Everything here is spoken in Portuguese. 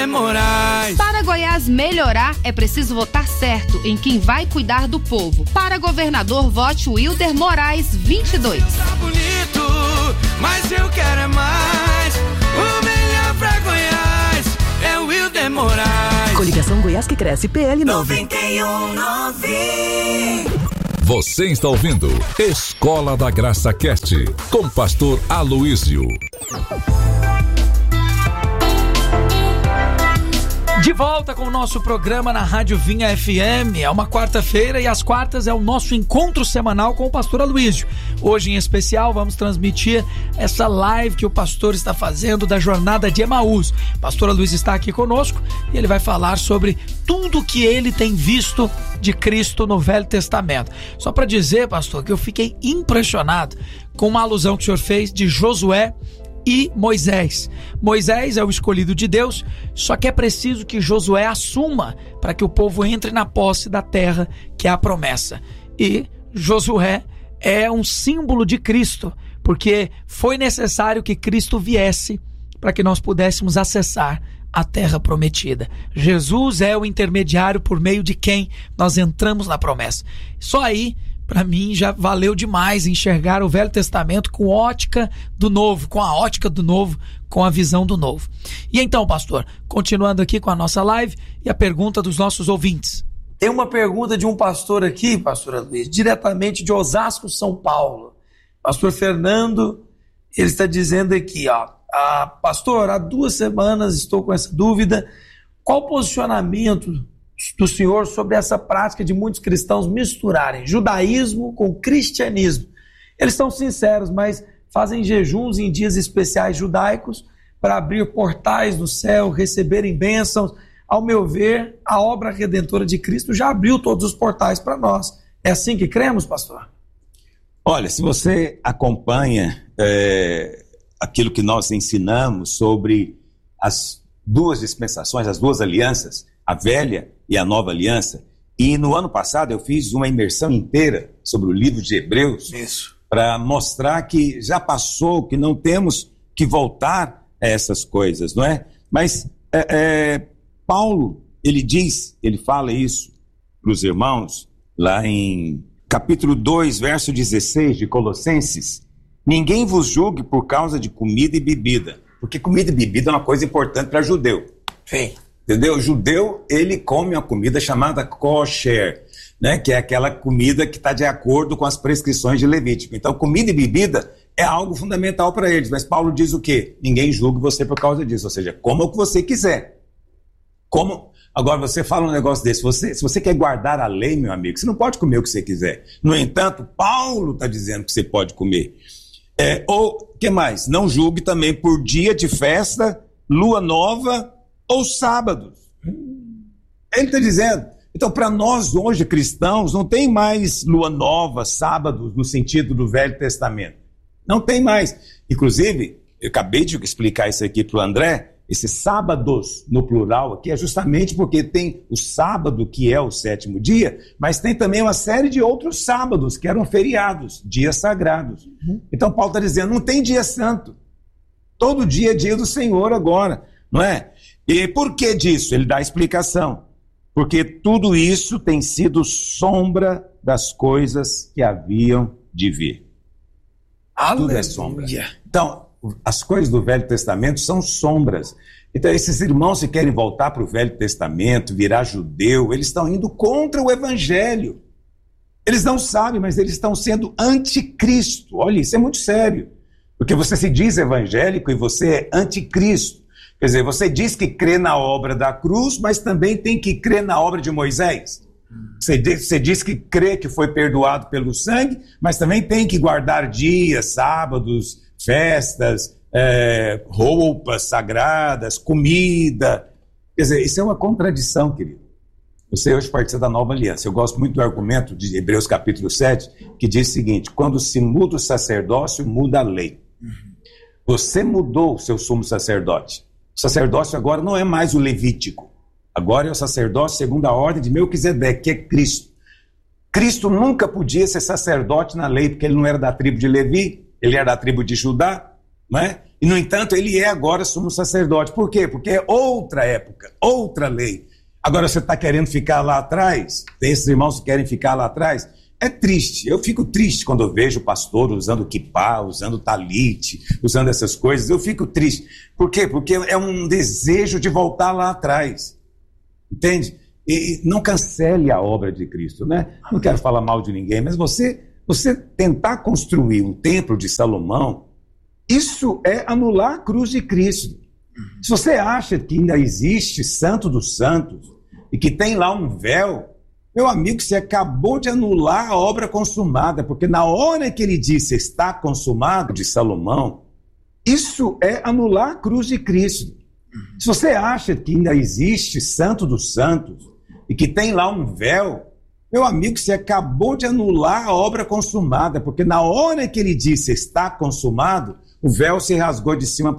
Wilder Moraes. Para Goiás melhorar, é preciso votar certo em quem vai cuidar do povo. Para governador, vote Wilder Moraes 22. Tá bonito, mas eu quero é mais. O melhor pra Goiás é o Wilder Moraes. Coligação Goiás que cresce, PL 91.9. Você está ouvindo Escola da Graça Cast, com pastor Aloísio. De volta com o nosso programa na Rádio Vinha FM. É uma quarta-feira e às quartas é o nosso encontro semanal com o pastor Aloísio. Hoje, em especial, vamos transmitir essa live que o pastor está fazendo da Jornada de Emaús. O pastor Aloísio está aqui conosco e ele vai falar sobre tudo que ele tem visto de Cristo no Velho Testamento. Só para dizer, pastor, que eu fiquei impressionado com uma alusão que o senhor fez de Josué e Moisés. Moisés é o escolhido de Deus, só que é preciso que Josué assuma para que o povo entre na posse da terra, que é a promessa. E Josué é um símbolo de Cristo, porque foi necessário que Cristo viesse para que nós pudéssemos acessar a terra prometida. Jesus é o intermediário por meio de quem nós entramos na promessa. Só aí, para mim, já valeu demais enxergar o Velho Testamento com ótica do Novo, com a ótica do Novo, com a visão do Novo. E então, pastor, continuando aqui com a nossa live e a pergunta dos nossos ouvintes. Tem uma pergunta de um pastor aqui, pastor Aloísio, diretamente de Osasco, São Paulo. Pastor Fernando, ele está dizendo aqui, pastor, há 2 semanas estou com essa dúvida. Qual o posicionamento do senhor sobre essa prática de muitos cristãos misturarem judaísmo com cristianismo? Eles são sinceros, mas fazem jejuns em dias especiais judaicos para abrir portais do céu, receberem bênçãos. Ao meu ver, a obra redentora de Cristo já abriu todos os portais para nós. É assim que cremos, pastor? Olha, se você acompanha aquilo que nós ensinamos sobre as 2 dispensações, as 2 alianças, a velha e a nova aliança, e no ano passado eu fiz uma imersão inteira sobre o livro de Hebreus, para mostrar que já passou, que não temos que voltar a essas coisas, não é? Mas Paulo, ele fala isso para os irmãos, lá em capítulo 2, verso 16 de Colossenses: ninguém vos julgue por causa de comida e bebida, porque comida e bebida é uma coisa importante para judeu. Sim. Entendeu? O judeu, ele come uma comida chamada kosher, né? Que é aquela comida que está de acordo com as prescrições de Levítico. Então, comida e bebida é algo fundamental para eles. Mas Paulo diz o quê? Ninguém julgue você por causa disso. Ou seja, coma o que você quiser. Agora, você fala um negócio desse. Se você quer guardar a lei, meu amigo, você não pode comer o que você quiser. No entanto, Paulo está dizendo que você pode comer. Ou, o que mais? Não julgue também por dia de festa, lua nova ou sábados. Ele está dizendo. Então, para nós hoje, cristãos, não tem mais lua nova, sábados, no sentido do Velho Testamento. Não tem mais. Inclusive, eu acabei de explicar isso aqui para o André, esses sábados no plural aqui é justamente porque tem o sábado, que é o 7º dia, mas tem também uma série de outros sábados, que eram feriados, dias sagrados. Então, Paulo está dizendo, não tem dia santo. Todo dia é dia do Senhor agora, não é? E por que disso? Ele dá a explicação. Porque tudo isso tem sido sombra das coisas que haviam de vir. Tudo é sombra. Então, as coisas do Velho Testamento são sombras. Então, esses irmãos que querem voltar para o Velho Testamento, virar judeu, eles estão indo contra o Evangelho. Eles não sabem, mas eles estão sendo anticristo. Olha, isso é muito sério. Porque você se diz evangélico e você é anticristo. Quer dizer, você diz que crê na obra da cruz, mas também tem que crer na obra de Moisés. Você diz que crê que foi perdoado pelo sangue, mas também tem que guardar dias, sábados, festas, roupas sagradas, comida. Quer dizer, isso é uma contradição, querido. Você hoje participa da nova aliança. Eu gosto muito do argumento de Hebreus capítulo 7, que diz o seguinte: quando se muda o sacerdócio, muda a lei. Você mudou o seu sumo sacerdote. O sacerdócio agora não é mais o levítico. Agora é o sacerdócio segundo a ordem de Melquisedeque, que é Cristo. Cristo nunca podia ser sacerdote na lei, porque ele não era da tribo de Levi, ele era da tribo de Judá. não é? E, no entanto, ele é agora sumo sacerdote. Por quê? Porque é outra época, outra lei. Agora, você está querendo ficar lá atrás? Esses irmãos que querem ficar lá atrás? É triste. Eu fico triste quando eu vejo o pastor usando quipá, usando talite, usando essas coisas. Eu fico triste. Por quê? Porque é um desejo de voltar lá atrás. Entende? E não cancele a obra de Cristo, né? Não quero falar mal de ninguém, mas você tentar construir um templo de Salomão, isso é anular a cruz de Cristo. Se você acha que ainda existe Santo dos Santos e que tem lá um véu, meu amigo, você acabou de anular a obra consumada, porque na hora que ele disse está consumado, de Salomão, isso é anular a cruz de Cristo. Se você acha que ainda existe Santo dos Santos e que tem lá um véu, meu amigo, você acabou de anular a obra consumada, porque na hora que ele disse está consumado, o véu se rasgou de cima